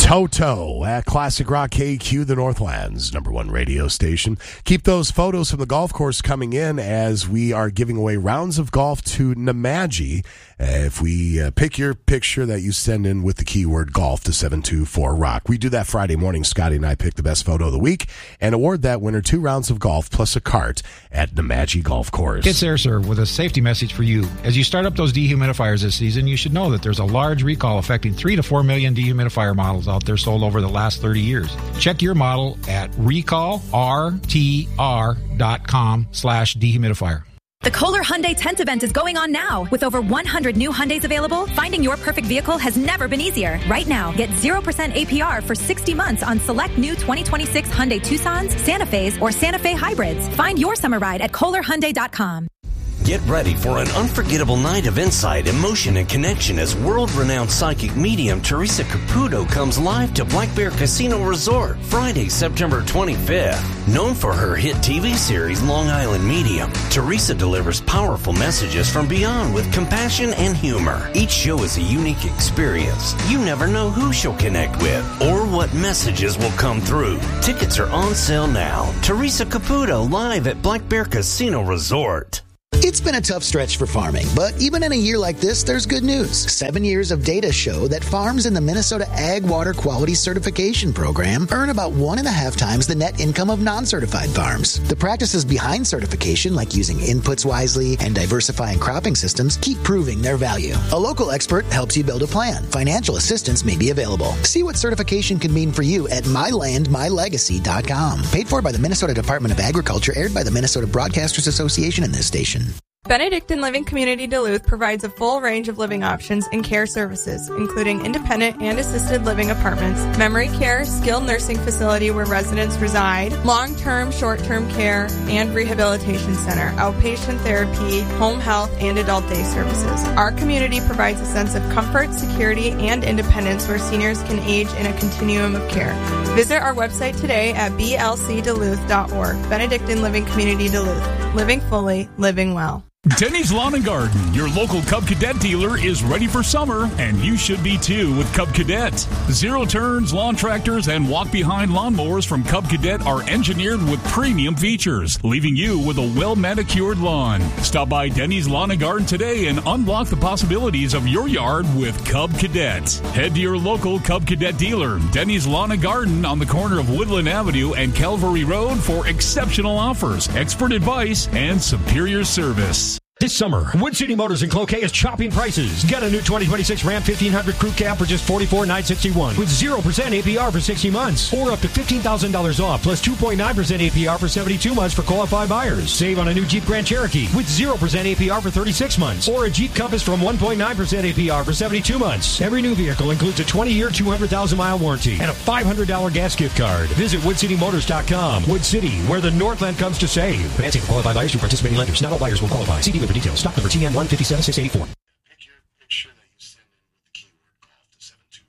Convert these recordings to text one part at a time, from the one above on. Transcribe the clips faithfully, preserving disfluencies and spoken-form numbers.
Toto at Classic Rock K Q, the Northland's number one radio station. Keep those photos from the golf course coming in as we are giving away rounds of golf to Nemadji. Uh, if we uh, pick your picture that you send in with the keyword golf to seven two four rock. We do that Friday morning. Scotty and I pick the best photo of the week and award that winner two rounds of golf plus a cart at Nemadji Golf Course. It's Air Serv with a safety message for you. As you start up those dehumidifiers this season, you should know that there's a large recall affecting three to four million dehumidifier models out there sold over the last thirty years. Check your model at recall r t r dot com slash dehumidifier. The Kohler Hyundai Tent Event is going on now. With over one hundred new Hyundais available, finding your perfect vehicle has never been easier. Right now, get zero percent A P R for sixty months on select new twenty twenty-six Hyundai Tucsons, Santa Fe's, or Santa Fe Hybrids. Find your summer ride at kohler hyundai dot com. Get ready for an unforgettable night of insight, emotion, and connection as world-renowned psychic medium Teresa Caputo comes live to Black Bear Casino Resort Friday, September twenty-fifth. Known for her hit T V series Long Island Medium, Teresa delivers powerful messages from beyond with compassion and humor. Each show is a unique experience. You never know who she'll connect with or what messages will come through. Tickets are on sale now. Teresa Caputo live at Black Bear Casino Resort. It's been a tough stretch for farming, but even in a year like this, there's good news. Seven years of data show that farms in the Minnesota Ag Water Quality Certification Program earn about one and a half times the net income of non-certified farms. The practices behind certification, like using inputs wisely and diversifying cropping systems, keep proving their value. A local expert helps you build a plan. Financial assistance may be available. See what certification can mean for you at my land my legacy dot com. Paid for by the Minnesota Department of Agriculture, aired by the Minnesota Broadcasters Association and this station. Benedictine Living Community Duluth provides a full range of living options and care services, including independent and assisted living apartments, memory care, skilled nursing facility where residents reside, long-term, short-term care, and rehabilitation center, outpatient therapy, home health, and adult day services. Our community provides a sense of comfort, security, and independence where seniors can age in a continuum of care. Visit our website today at b l c duluth dot org. Benedictine Living Community Duluth. Living fully, living well. Denny's Lawn and Garden, your local Cub Cadet dealer, is ready for summer, and you should be too with Cub Cadet. Zero turns, lawn tractors, and walk-behind lawnmowers from Cub Cadet are engineered with premium features, leaving you with a well-manicured lawn. Stop by Denny's Lawn and Garden today and unlock the possibilities of your yard with Cub Cadet. Head to your local Cub Cadet dealer, Denny's Lawn and Garden, on the corner of Woodland Avenue and Calvary Road for exceptional offers, expert advice, and superior service. This summer, Wood City Motors in Cloquet is chopping prices. Get a new twenty twenty-six Ram fifteen hundred Crew Cab for just forty-four thousand nine hundred sixty-one dollars with zero percent A P R for sixty months, or up to fifteen thousand dollars off plus two point nine percent A P R for seventy-two months for qualified buyers. Save on a new Jeep Grand Cherokee with zero percent A P R for thirty-six months, or a Jeep Compass from one point nine percent A P R for seventy-two months. Every new vehicle includes a twenty-year, two hundred thousand mile warranty and a five hundred dollars gas gift card. Visit wood city motors dot com. Wood City, where the Northland comes to save. Financing for qualified buyers through participating lenders. Not all buyers will qualify. See dealer for details. Stock number T N one five seven six eight four. Pick your picture that you send in with the keyword golf to seven two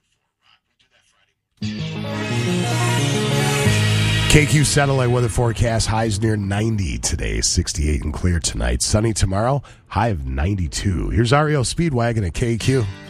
four rock. We do that Friday. K Q satellite weather forecast: highs near ninety today, sixty-eight and clear tonight. Sunny tomorrow, high of ninety-two. Here's R E O Speedwagon at K Q.